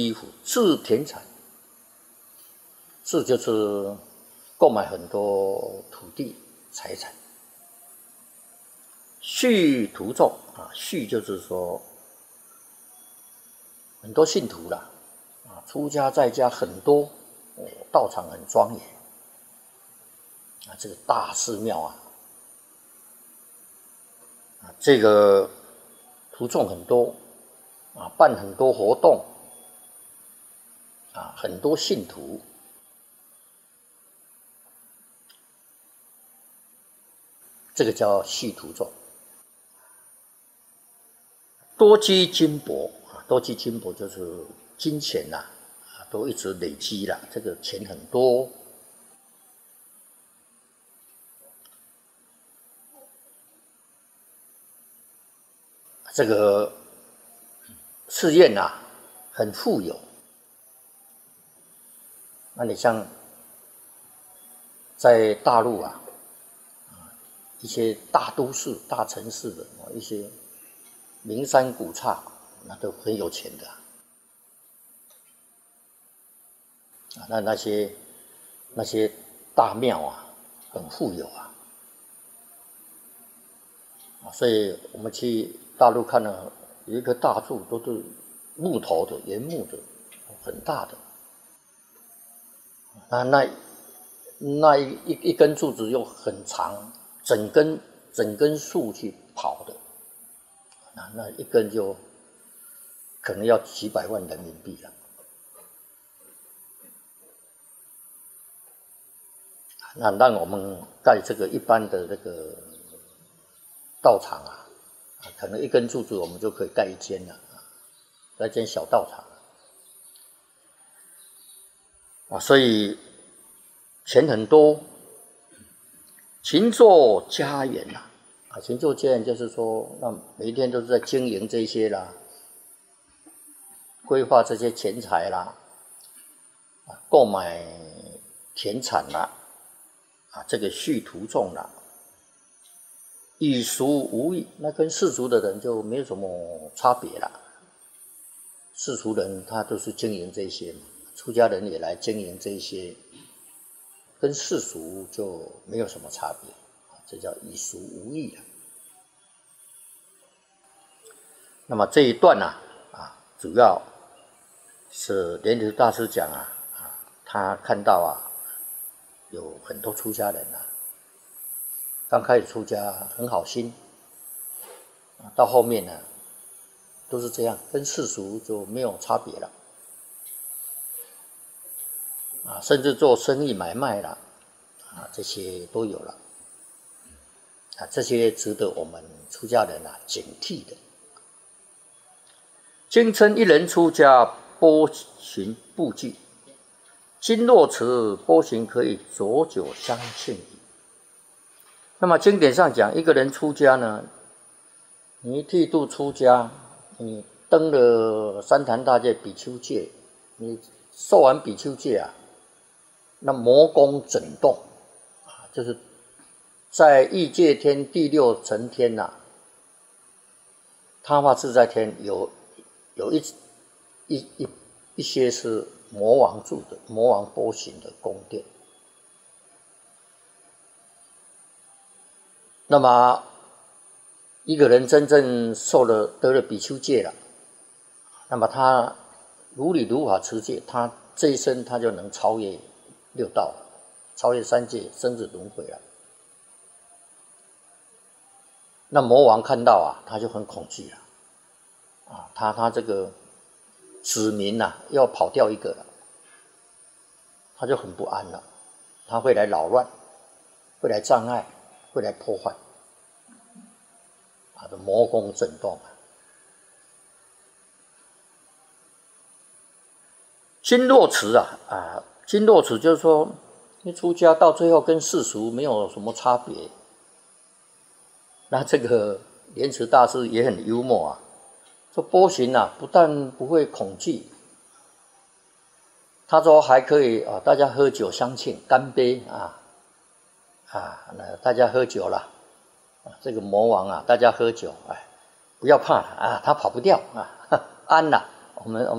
衣服，置田产，置就是购买很多土地财产。续徒众啊，续就是说很多信徒啦，啊，出家在家很多，道场很庄严，啊，这个大寺庙啊，这个徒众很多，啊，办很多活动，啊，很多信徒，这个叫续徒众。多积金帛啊，多积金帛就是金钱呐，啊，都一直累积了，这个钱很多。这个寺院啊，很富有。那你像在大陆啊，一些大都市、大城市的一些名山古刹，那都很有钱的啊。那些大庙啊，很富有啊。所以我们去大陆看了，有一棵大柱都是木头的，原木的，很大的。那一根柱子又很长，整根树去跑的，那一根就可能要几百万人民币了。那让我们盖这个一般的这个道场啊，可能一根柱子我们就可以盖一间了，盖一间小道场啊，所以钱很多。勤做家园呐，啊，勤做家园就是说，那每一天都是在经营这些啦，规划这些钱财啦，啊，购买田产啦，啊，这个续徒众啦，与俗无异，那跟世俗的人就没有什么差别啦。世俗人他都是经营这些嘛，出家人也来经营这些。跟世俗就没有什么差别，这叫与俗无异啊。那么这一段啊，主要是莲池大师讲他看到有很多出家人刚开始出家很好心，到后面呢都是这样，跟世俗就没有差别了。甚至做生意买卖啦，这些都有了，这些值得我们出家人警惕的。经称一人出家，波行不惧；今若持，波行可以浊酒相庆矣。那么经典上讲，一个人出家呢，你剃度出家，你登了三坛大戒、比丘戒，你受完比丘戒那魔宫整动就是在欲界天第六层天他化自在天有一些是魔王住的，魔王波行的宫殿。那么一个人真正得了比丘戒了，那么他如理如法持戒，他这一生他就能超越六道，超越三界生死轮回了。那魔王看到他就很恐惧了，他这个子民要跑掉一个了，他就很不安了，他会来扰乱，会来障碍，会来破坏，他的魔宫震动经络持经络持就是说，你出家到最后跟世俗没有什么差别。那这个莲池大师也很幽默说波行不但不会恐惧，他说还可以大家喝酒相庆，干杯那大家喝酒了这个魔王大家喝酒不要怕他跑不掉安了我们